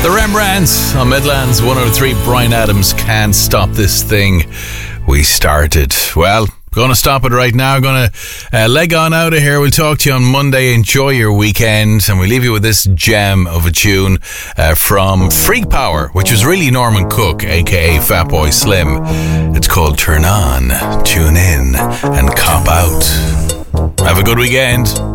The Rembrandts on Midlands 103. Bryan Adams, Can't Stop This Thing We Started. Well, going to stop it right now. Going to leg on out of here. We'll talk to you on Monday. Enjoy your weekend. And we leave you with this gem of a tune from Freak Power, which was really Norman Cook, aka Fatboy Slim. It's called Turn On, Tune In and Cop Out. Have a good weekend.